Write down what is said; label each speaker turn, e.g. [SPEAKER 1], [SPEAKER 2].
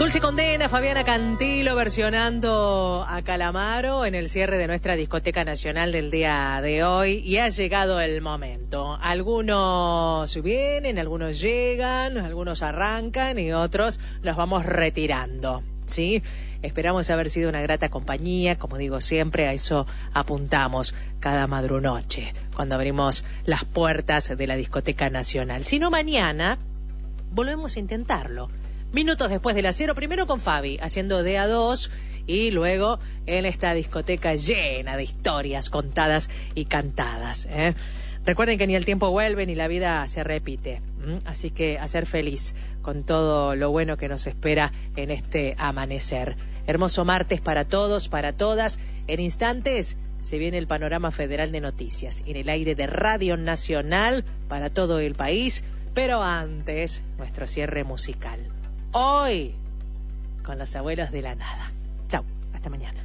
[SPEAKER 1] Dulce Condena, Fabiana Cantilo versionando a Calamaro en el cierre de nuestra discoteca nacional del día de hoy, y ha llegado el momento. Algunos vienen, algunos llegan, algunos arrancan y otros los vamos retirando, ¿sí? Esperamos haber sido una grata compañía, como digo siempre, a eso apuntamos cada madrunoche, cuando abrimos las puertas de la discoteca nacional. Si no, mañana volvemos a intentarlo. Minutos después de las 0, primero con Fabi, haciendo de a 2, y luego en esta discoteca llena de historias contadas y cantadas, ¿eh? Recuerden que ni el tiempo vuelve ni la vida se repite, así que a ser feliz con todo lo bueno que nos espera en este amanecer. Hermoso martes para todos, para todas. En instantes se viene el panorama federal de noticias en el aire de Radio Nacional para todo el país, pero antes nuestro cierre musical. Hoy, con los abuelos de la nada. Chau, hasta mañana.